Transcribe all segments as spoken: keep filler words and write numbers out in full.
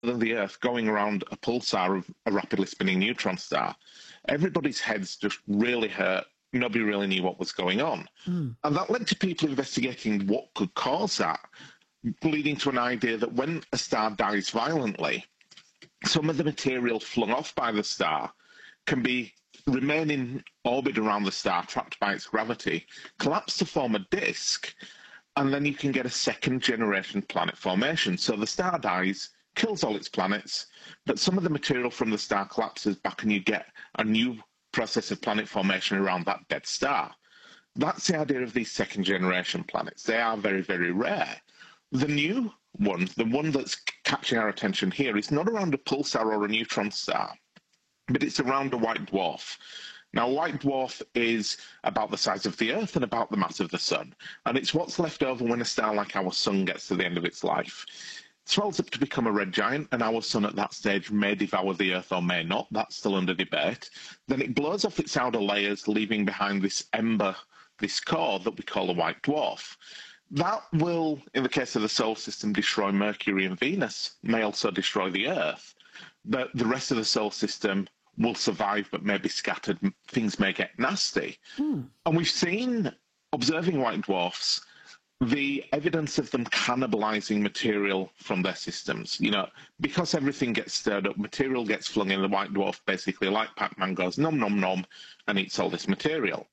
than the Earth going around a pulsar of a rapidly spinning neutron star, everybody's heads just really hurt. Nobody really knew what was going on. Mm. And that led to people investigating what could cause that, leading to an idea that when a star dies violently, some of the material flung off by the star can be remain in orbit around the star, trapped by its gravity, collapse to form a disk, and then you can get a second-generation planet formation. So the star dies, kills all its planets, but some of the material from the star collapses back and you get a new process of planet formation around that dead star. That's the idea of these second-generation planets. They are very, very rare. The new one, the one that's catching our attention here, is not around a pulsar or a neutron star, but it's around a white dwarf. Now, a white dwarf is about the size of the Earth and about the mass of the Sun, and it's what's left over when a star like our Sun gets to the end of its life. It swells up to become a red giant, and our Sun at that stage may devour the Earth or may not. That's still under debate. Then it blows off its outer layers, leaving behind this ember, this core that we call a white dwarf. That will, in the case of the solar system, destroy Mercury and Venus, may also destroy the Earth. But the rest of the solar system will survive but may be scattered. Things may get nasty. Mm. And we've seen, observing white dwarfs, the evidence of them cannibalizing material from their systems. You know, because everything gets stirred up, material gets flung in, the white dwarf basically, like Pac-Man, goes nom nom nom and eats all this material.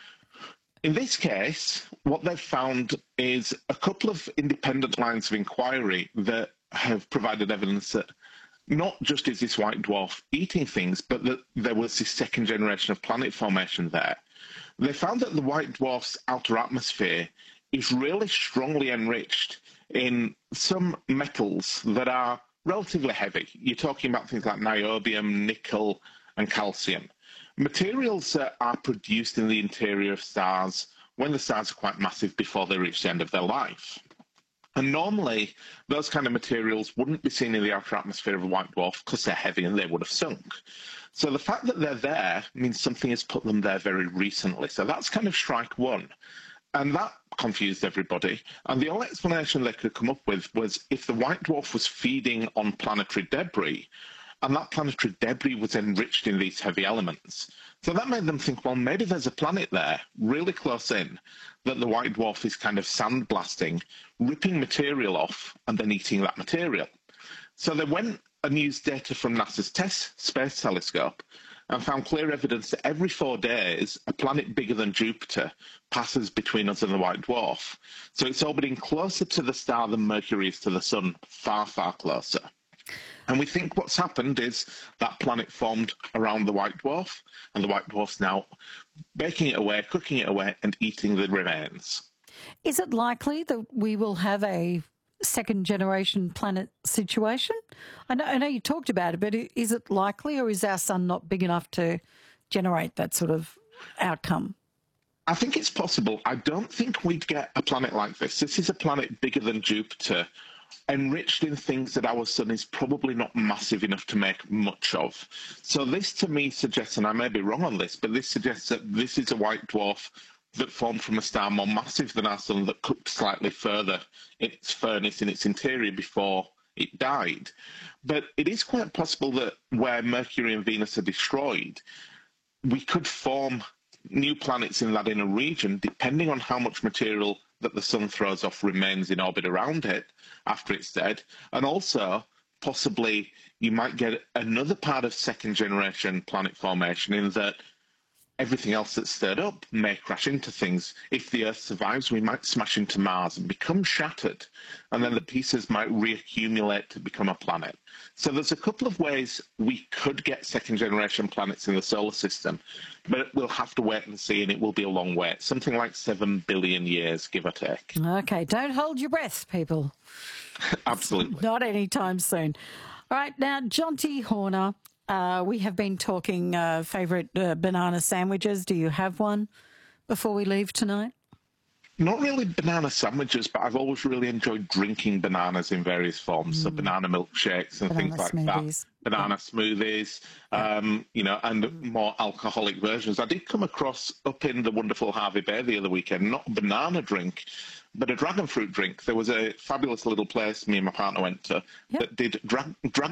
In this case, what they've found is a couple of independent lines of inquiry that have provided evidence that not just is this white dwarf eating things, but that there was this second generation of planet formation there. They found that the white dwarf's outer atmosphere is really strongly enriched in some metals that are relatively heavy. You're talking about things like niobium, nickel, and calcium. Materials that are produced in the interior of stars when the stars are quite massive before they reach the end of their life. And normally, those kind of materials wouldn't be seen in the outer atmosphere of a white dwarf because they're heavy and they would have sunk. So the fact that they're there means something has put them there very recently. So that's kind of strike one. And that confused everybody. And the only explanation they could come up with was if the white dwarf was feeding on planetary debris, and that planetary debris was enriched in these heavy elements. So that made them think, well, maybe there's a planet there, really close in, that the white dwarf is kind of sandblasting, ripping material off, and then eating that material. So they went and used data from NASA's TESS Space Telescope and found clear evidence that every four days, a planet bigger than Jupiter passes between us and the white dwarf. So it's orbiting closer to the star than Mercury is to the Sun, far, far closer. And we think what's happened is that planet formed around the white dwarf, and the white dwarf's now baking it away, cooking it away, and eating the remains. Is it likely that we will have a second-generation planet situation? I know, I know you talked about it, but is it likely, or is our sun not big enough to generate that sort of outcome? I think it's possible. I don't think we'd get a planet like this. This is a planet bigger than Jupiter, enriched in things that our sun is probably not massive enough to make much of. So this to me suggests, and I may be wrong on this, but this suggests that this is a white dwarf that formed from a star more massive than our sun that cooked slightly further in its furnace, in its interior before it died. But it is quite possible that where Mercury and Venus are destroyed, we could form new planets in that inner region, depending on how much material that the sun throws off remains in orbit around it after it's dead. And also, possibly, you might get another part of second-generation planet formation in that everything else that's stirred up may crash into things. If the Earth survives, we might smash into Mars and become shattered, and then the pieces might reaccumulate to become a planet. So there's a couple of ways we could get second-generation planets in the solar system, but we'll have to wait and see, and it will be a long wait, something like seven billion years, give or take. Okay, don't hold your breath, people. Absolutely. Not anytime soon. All right, now, Jonty Horner, uh, we have been talking uh, favourite uh, banana sandwiches. Do you have one before we leave tonight? Not really banana sandwiches, but I've always really enjoyed drinking bananas in various forms. Mm. So banana milkshakes and banana things like smoothies. that. Banana yeah. smoothies, um, you know, and more alcoholic versions. I did come across up in the wonderful Hervey Bay the other weekend, not a banana drink, but a dragon fruit drink. There was a fabulous little place me and my partner went to yep. that did dra- dragon